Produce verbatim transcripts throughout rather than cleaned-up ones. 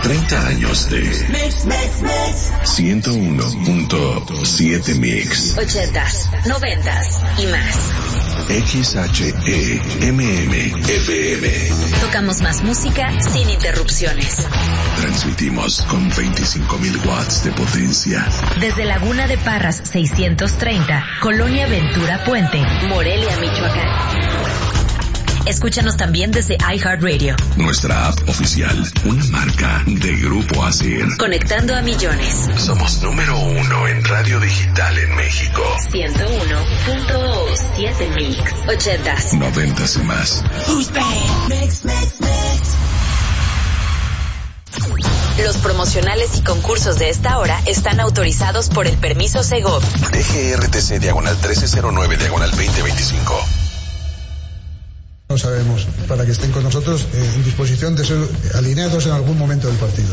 treinta años de ciento uno punto siete Mix. ochentas, noventas y más. X H E M M F M. Tocamos más música sin interrupciones. Transmitimos con veinticinco mil watts de potencia. Desde Laguna de Parras seiscientos treinta, Colonia Ventura Puente, Morelia, Michoacán. Escúchanos también desde iHeartRadio. Nuestra app oficial, una marca de Grupo Asir. Conectando a millones. Somos número uno en radio digital en México. ciento uno punto siete Mix. Ochentas. Noventas y más. Mix, mix, mix. Los promocionales y concursos de esta hora están autorizados por el permiso Segov. D G R T C diagonal trece cero nueve diagonal veinte veinticinco. No sabemos, para que estén con nosotros eh, en disposición de ser alineados en algún momento del partido.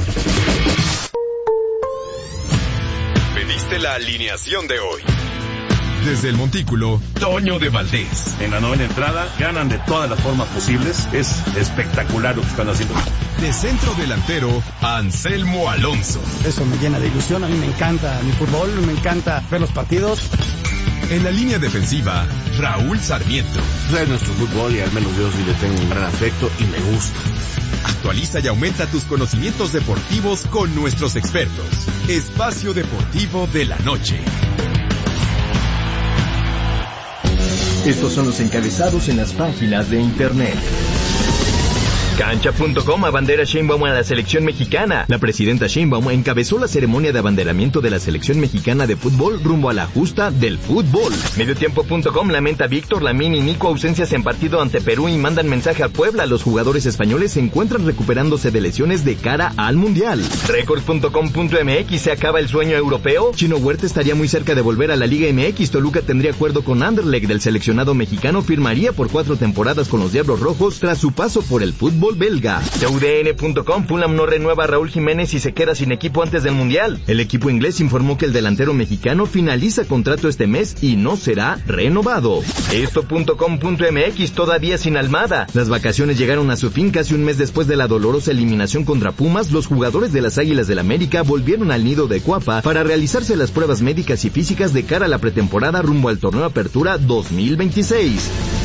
Pediste la alineación de hoy. Desde el Montículo, Toño de Valdés. En la novena entrada, ganan de todas las formas posibles. Es espectacular lo que están haciendo. De centro delantero, Anselmo Alonso. Eso me llena de ilusión, a mí me encanta mi fútbol, me encanta ver los partidos. En la línea defensiva, Raúl Sarmiento. Es nuestro fútbol y al menos yo sí le tengo un gran afecto y me gusta. Actualiza y aumenta tus conocimientos deportivos con nuestros expertos. Espacio Deportivo de la Noche. Estos son los encabezados en las páginas de internet. Cancha punto com abandera Sheinbaum a la selección mexicana. La presidenta Sheinbaum encabezó la ceremonia de abanderamiento de la selección mexicana de fútbol rumbo a la justa del fútbol. Mediotiempo punto com lamenta Víctor, Lamine y Nico ausencias en partido ante Perú y mandan mensaje a Puebla. Los jugadores españoles se encuentran recuperándose de lesiones de cara al Mundial. Record punto com punto m x se acaba el sueño europeo. Chino Huerta estaría muy cerca de volver a la Liga M X. Toluca tendría acuerdo con Anderlecht del seleccionado mexicano. Firmaría por cuatro temporadas con los Diablos Rojos tras su paso por el fútbol belga. T U D N punto com, Fulham no renueva a Raúl Jiménez y se queda sin equipo antes del Mundial. El equipo inglés informó que el delantero mexicano finaliza contrato este mes y no será renovado. Esto punto com punto m x, todavía sin Almada. Las vacaciones llegaron a su fin casi un mes después de la dolorosa eliminación contra Pumas. Los jugadores de las Águilas del América volvieron al nido de Cuapa para realizarse las pruebas médicas y físicas de cara a la pretemporada rumbo al torneo Apertura dos mil veintiséis.